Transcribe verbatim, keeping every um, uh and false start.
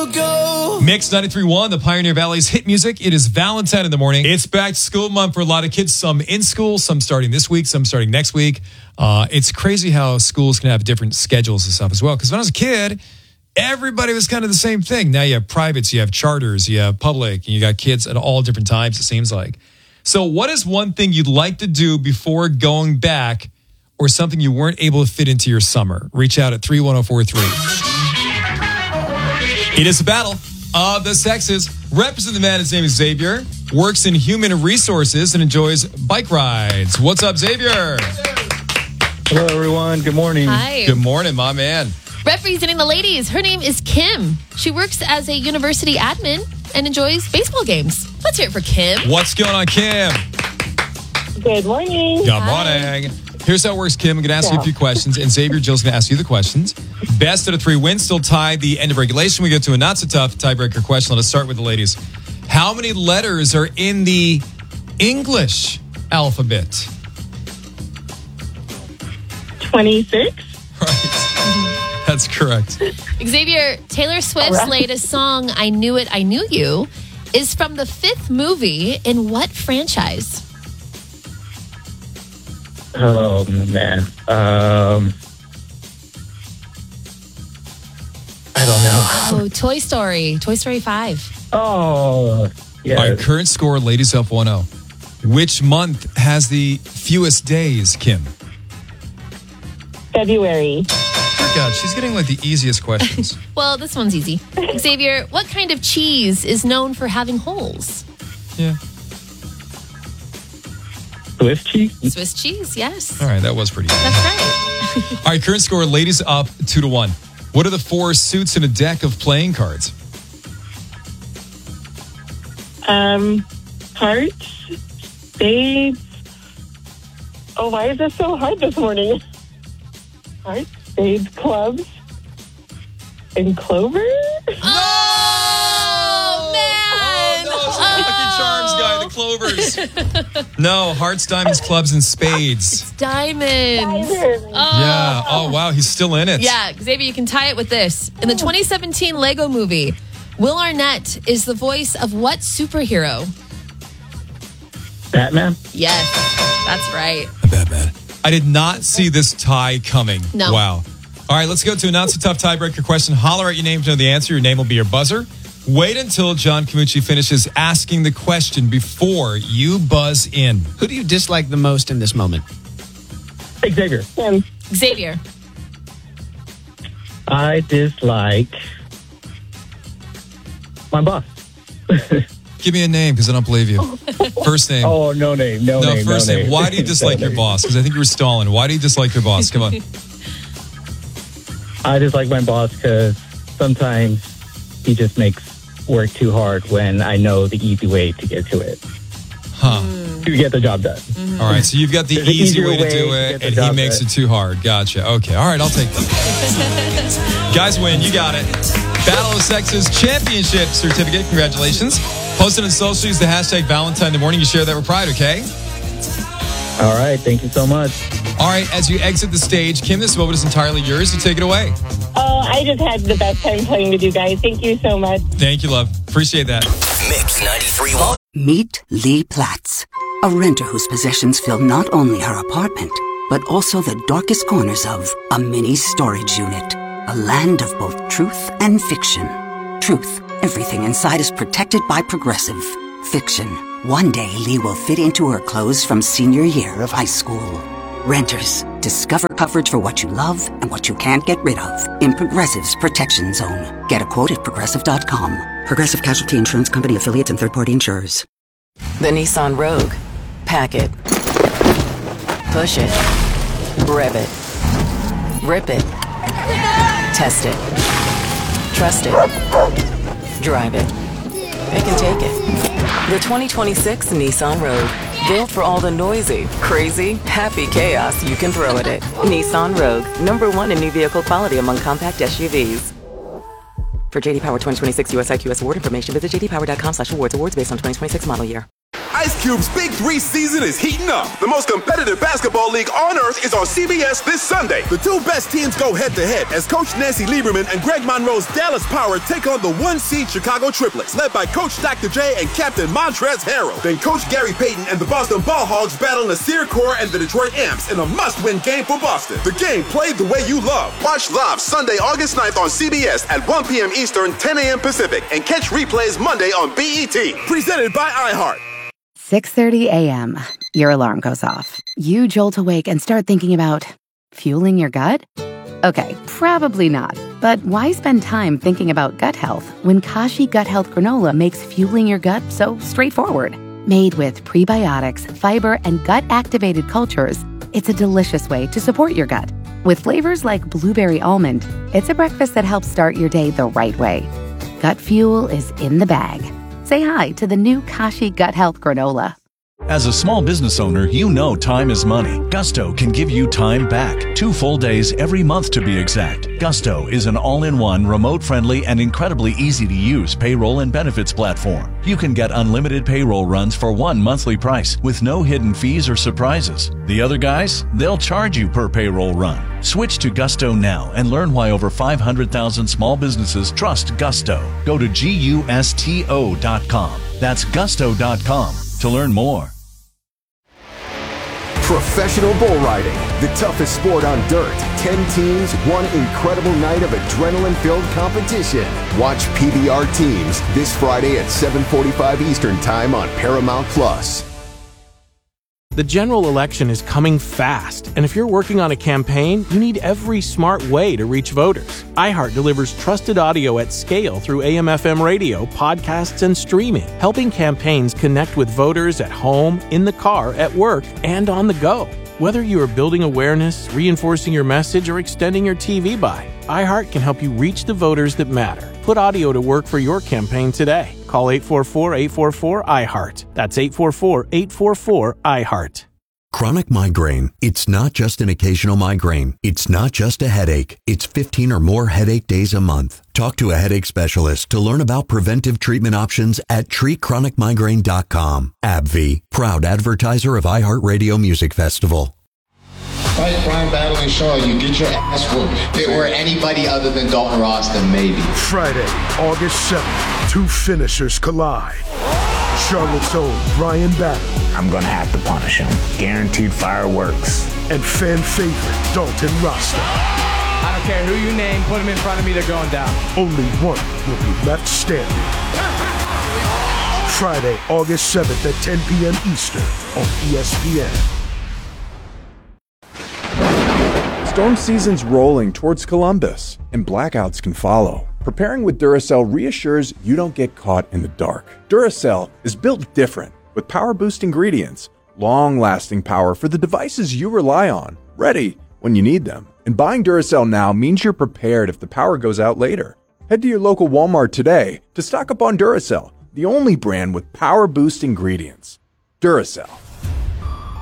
go. Mix ninety-three point one, the Pioneer Valley's hit music. It is Valentine in the morning. It's back to school month for a lot of kids. Some in school, some starting this week, some starting next week. Uh, it's crazy how schools can have different schedules and stuff as well. Because when I was a kid, everybody was kind of the same thing. Now you have privates, you have charters, you have public, and you got kids at all different times, it seems like. So what is one thing you'd like to do before going back, or something you weren't able to fit into your summer? Reach out at three one zero four three. It is a battle of the sexes. Representing the man, his name is Xavier, works in human resources and enjoys bike rides. What's up, Xavier? Hello, everyone. Good morning. Hi. Good morning, my man. Representing the ladies, her name is Kim. She works as a university admin and enjoys baseball games. Let's hear it for Kim. What's going on, Kim? Good morning. Good morning. Here's how it works, Kim. I'm going to ask you a few questions, and Xavier, Jill's going to ask you the questions. Best out of three wins, still tied the end of regulation. We go to a not-so-tough tiebreaker question. Let us start with the ladies. How many letters are in the English alphabet? twenty-six. Right. That's correct. Xavier, Taylor Swift's right. latest song, I Knew It, I Knew You, is from the fifth movie in what franchise? Oh, man. Um, I don't know. Oh, Toy Story. Toy Story five. Oh, yeah. All right, current score, ladies up one oh. Which month has the fewest days, Kim? February. Oh, God, she's getting like the easiest questions. Well, this one's easy. Xavier, what kind of cheese is known for having holes? Yeah. Swiss cheese? Swiss cheese, yes. All right, that was pretty easy. That's right. All right, current score, ladies up two to one. What are the four suits in a deck of playing cards? Um, hearts, spades. Oh, why is this so hard this morning? Hearts, spades, clubs, and clover? Oh, man. Oh, no, it's the Lucky Charms guy, the Clovers. No, hearts, diamonds, clubs, and spades. Diamonds. Diamonds. Oh. Yeah. Oh, wow, he's still in it. Yeah, Xavier, you can tie it with this. In the twenty seventeen Lego movie, Will Arnett is the voice of what superhero? Batman? Yes, that's right. Batman. I did not see this tie coming. No. Wow. All right, let's go to a not-so-tough tiebreaker question. Holler at your name to know the answer. Your name will be your buzzer. Wait until John Camucci finishes asking the question before you buzz in. Who do you dislike the most in this moment? Xavier. Um, Xavier. I dislike my boss. Give me a name because I don't believe you. First name. Oh, no name. No, no, name. first no name. name. Why do you dislike No your name. boss? Because I think you were stalling. Why do you dislike your boss? Come on. I dislike my boss because sometimes he just makes work too hard when I know the easy way to get to it. Huh. To get the job done. All right, so you've got the There's an easy easier way to way do to it, get the and he job makes done. it too hard. Gotcha. Okay. All right, I'll take that. Guys win. You got it. Battle of Sexes Championship certificate. Congratulations. Post it on social. Use the hashtag Valentine in the morning. You share that with pride, okay? All right. Thank you so much. All right, as you exit the stage, Kim, this moment is entirely yours. You take it away. oh, I just had the best time playing with you guys. Thank you so much. Thank you, love. Appreciate that. Mix ninety-three point one. Meet Lee Platts, a renter whose possessions fill not only her apartment, but also the darkest corners of a mini storage unit. A land of both truth and fiction. Truth, everything inside is protected by Progressive. Fiction, one day Lee will fit into her clothes from senior year of high school. Renters, discover coverage for what you love and what you can't get rid of in Progressive's Protection Zone. Get a quote at Progressive dot com. Progressive Casualty Insurance Company affiliates and third-party insurers. The Nissan Rogue. Pack it. Push it. Rev it. Rip it. Test it. Trust it. Drive it. Pick and take it. The twenty twenty-six Nissan Rogue. Built for all the noisy, crazy, happy chaos you can throw at it. Nissan Rogue. Number one in new vehicle quality among compact S U Vs. For J D Power twenty twenty-six U S I Q S award information, visit j d power dot com slash awards. Awards based on twenty twenty-six model year. Ice Cube's Big Three season is heating up. The most competitive basketball league on earth is on C B S this Sunday. The two best teams go head-to-head as Coach Nancy Lieberman and Greg Monroe's Dallas Power take on the one-seed Chicago Triplets, led by Coach Doctor J and Captain Montrezl Harrell. Then Coach Gary Payton and the Boston Ball Hogs battle Nasir Kaur and the Detroit Amps in a must-win game for Boston. The game played the way you love. Watch live Sunday, August ninth on C B S at one p.m. Eastern, ten a.m. Pacific, and catch replays Monday on B E T. Presented by iHeart. six thirty a.m. Your alarm goes off. You jolt awake and start thinking about fueling your gut? Okay, probably not. But why spend time thinking about gut health when Kashi Gut Health Granola makes fueling your gut so straightforward? Made with prebiotics, fiber, and gut-activated cultures, it's a delicious way to support your gut. With flavors like blueberry almond, it's a breakfast that helps start your day the right way. Gut fuel is in the bag. Say hi to the new Kashi Gut Health Granola. As a small business owner, you know time is money. Gusto can give you time back. Two full days every month to be exact. Gusto is an all-in-one, remote-friendly, and incredibly easy-to-use payroll and benefits platform. You can get unlimited payroll runs for one monthly price with no hidden fees or surprises. The other guys, they'll charge you per payroll run. Switch to Gusto now and learn why over five hundred thousand small businesses trust Gusto. Go to gusto dot com. That's gusto dot com to learn more. Professional bull riding, the toughest sport on dirt. Ten teams, one incredible night of adrenaline-filled competition. Watch P B R Teams this Friday at seven forty-five Eastern Time on Paramount Plus. The general election is coming fast, and if you're working on a campaign, you need every smart way to reach voters. iHeart delivers trusted audio at scale through A M F M radio, podcasts, and streaming, helping campaigns connect with voters at home, in the car, at work, and on the go. Whether you are building awareness, reinforcing your message, or extending your T V buy, iHeart can help you reach the voters that matter. Put audio to work for your campaign today. Call eight four four, eight four four, iHeart. That's eight four four, eight four four, iHeart. Chronic migraine. It's not just an occasional migraine. It's not just a headache. It's fifteen or more headache days a month. Talk to a headache specialist to learn about preventive treatment options at treat chronic migraine dot com. AbbVie, proud advertiser of iHeartRadio Music Festival. Fight Brian Battling Shaw, you get your ass whooped. If it were anybody other than Dalton Ross, then maybe. Friday, August seventh, two finishers collide. Charlotte's own Brian Battling. I'm going to have to punish him. Guaranteed fireworks. And fan favorite Dalton Rasta. I don't care who you name, put him in front of me, they're going down. Only one will be left standing. Friday, August seventh at ten p.m. Eastern on E S P N. Storm season's rolling towards Columbus, and blackouts can follow. Preparing with Duracell reassures you don't get caught in the dark. Duracell is built different, with power-boost ingredients, long-lasting power for the devices you rely on, ready when you need them. And buying Duracell now means you're prepared if the power goes out later. Head to your local Walmart today to stock up on Duracell, the only brand with power-boost ingredients. Duracell.